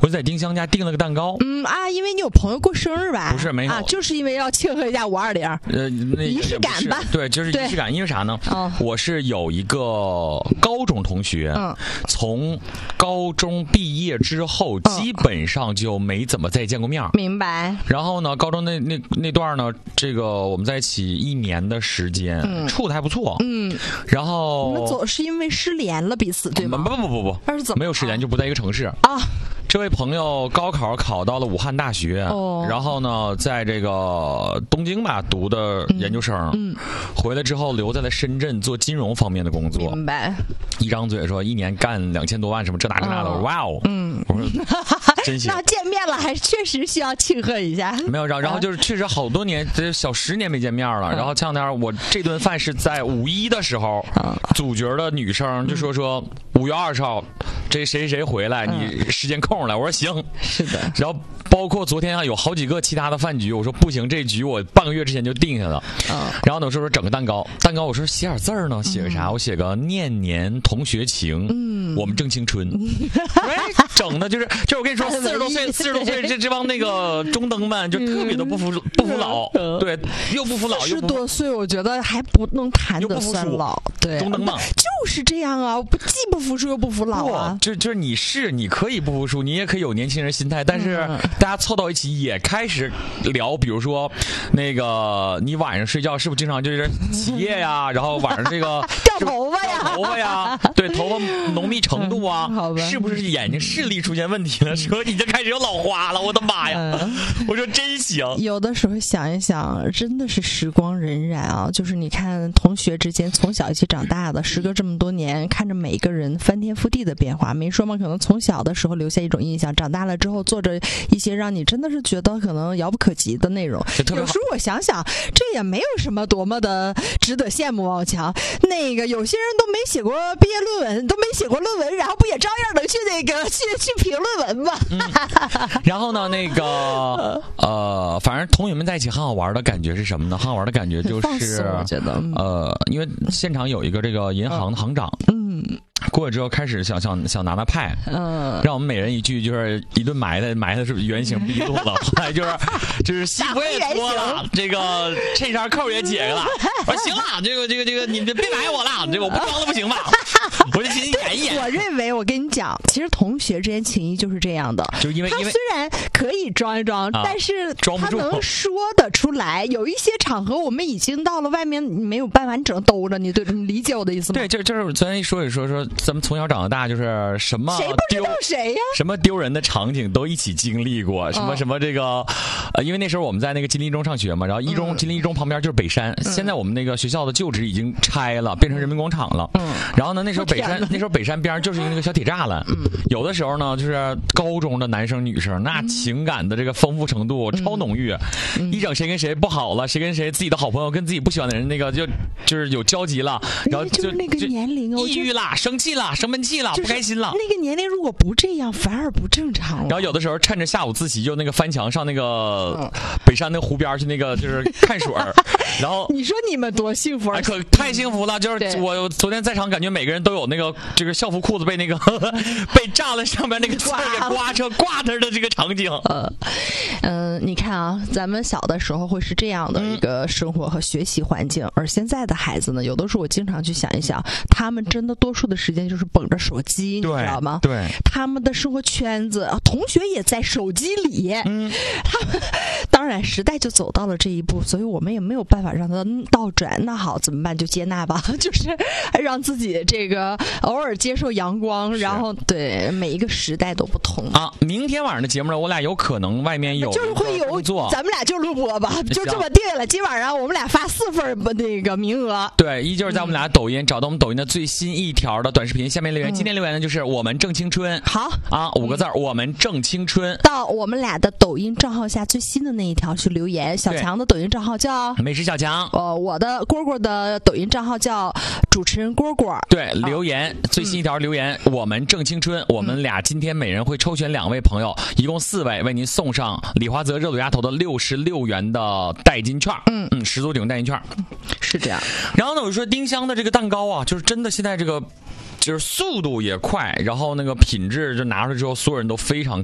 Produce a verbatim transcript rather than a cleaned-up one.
我就在丁香家订了个蛋糕。 嗯啊，因为你有朋友过生日吧？ 不是没有啊，就是因为要庆贺一下五二零。 呃，那仪式感吧。 对，就是仪式感。因为啥呢？哦，我是有一个高中同学，嗯，从高中毕业之后，基本上就没怎么再见过面。 明白。 然后呢，高中那那那段呢，这个我们在一起一年的时间，嗯、处的还不错。嗯。然后你们走是因为失联了彼此，对吗？ 不不不不， 那是怎么？ 没有失联就不在一个城市啊。 这位朋友高考考到了武汉大学，哦、然后呢，在这个东京吧读的研究生，嗯，回来之后留在了深圳做金融方面的工作。 明白。 一张嘴说一年干两千多万，什么这那这那的，哦、哇哦，嗯，我说真行。 那见面了，还确实需要庆贺一下。 没有，然后然后就是确实好多年，这小十年没见面了。嗯、然后前两天我这顿饭是在五一的时候，嗯、主角的女生就说说五月二十号，这谁谁回来，你时间空了，我说行。 是的。 然后包括昨天啊，有好几个其他的饭局，我说不行，这局我半个月之前就定下了。嗯。然后呢，我说说整个蛋糕，蛋糕我说写点字儿呢，写个啥？嗯、我写个念年同学情，嗯，我们正青春。哎，整的就是就是我跟你说，四十多岁四十多岁这这帮那个中登们就特别的不服不服老，对，又不服老。 四十多岁我觉得还不能谈得算老，对， 中登嘛就是这样啊，不既不服输又不服老啊。 就就是你是你可以不服输，你也可以有年轻人心态，但是大家凑到一起也开始聊，比如说那个你晚上睡觉是不是经常就是起夜呀？然后晚上这个掉头发呀， 掉头发呀，对，头发浓密程度啊，是不是眼睛视力出现问题了？说你就开始有老花了，我的妈呀！我说真行。 有的时候想一想，真的是时光荏苒啊！就是你看同学之间从小一起长大的，时隔这么多年，看着每一个人翻天覆地的变化，没说嘛，可能从小的时候留下一种印象，长大了之后做着一些让你真的是觉得可能遥不可及的内容。有时候我想想，这也没有什么多么的值得羡慕王强。那个有些人都没写过毕业论文，都没写过论文，然后不也照样能去那个去去评论文吗？ 嗯、然后呢，那个呃，反正同学们在一起很好玩的感觉是什么呢？很好玩的感觉就是， 我觉得呃，因为现场有一个这个银行的行长，嗯。过去之后开始想想想拿拿派，嗯，让我们每人一句，就是一顿埋汰埋汰是圆形毕露了。后来就是就是西服也脱了，这个衬衫扣也解开了。我说行了，这个这个这个你们别埋我了，这个我不装了不行吧？我就寻思演一演。 我认为我跟你讲，其实同学之间情谊就是这样的， 就因为他虽然可以装一装，啊、但是他能说得出来。有一些场合我们已经到了外面，你没有办法，你只能兜着。你对你理解我的意思吗？ 对，就就是昨天一说一说说。咱们从小长到大，就是什么谁不知道谁呀？ 什么丢人的场景都一起经历过，什么什么这个，呃，因为那时候我们在那个金陵一中上学嘛，然后一中、嗯、金陵一中旁边就是北山，嗯、现在我们那个学校的旧址已经拆了，变成人民广场了。嗯，然后呢，那时候北山那时候北山边就是那个小铁栅栏，嗯，有的时候呢，就是高中的男生女生那情感的这个丰富程度、嗯、超浓郁，嗯、一整谁跟谁不好了，谁跟谁自己的好朋友跟自己不喜欢的人那个就就是有交集了，然后就那个年龄抑郁啦，生气啦，生闷气了，不开心了。 那个年龄如果不这样，反而不正常了。 然后有的时候趁着下午自习，就那个翻墙上那个北山那个湖边去，那个就是看水儿。然后你说你们多幸福啊！ 可太幸福了，就是我昨天在场，感觉每个人都有那个这个校服裤子被那个被栅栏上面那个刺给刮车挂着的这个场景。 嗯嗯、呃，你看啊，咱们小的时候会是这样的一个生活和学习环境，嗯、而现在的孩子呢，有的时候我经常去想一想，他们真的多数的时间就是捧着手机，你知道吗？ 对， 他们的生活圈子，同学也在手机里。嗯，他们当然时代就走到了这一步，所以我们也没有办法让它倒转。那好，怎么办？就接纳吧，就是让自己这个偶尔接受阳光，然后对每一个时代都不同啊。明天晚上的节目呢，我俩有可能外面有就是会有做， 咱们俩就录播吧，就这么定了。今晚上我们俩发四份那个名额。 对，依旧是在我们俩抖音、嗯、找到我们抖音的最新一条的短视频下面留言。嗯、今天留言呢就是我们正青春， 好啊，五个字儿，嗯、我们正青春。 到我们俩的抖音账号下最新的那一条去留言。小强的抖音账号叫美食小强， 呃，我的蝈蝈的抖音账号叫主持人蝈蝈。 对，留言、啊、最新一条留言，嗯、我们正青春，我们俩今天每人会抽选两位朋友，一共四位，为您送上李华泽热卤鸭头的六十六元的代金券。嗯嗯，十足顶代金券， 是这样。 然后呢，我说丁香的这个蛋糕啊，就是真的现在这个就是速度也快，然后那个品质就拿出来之后，所有人都非常。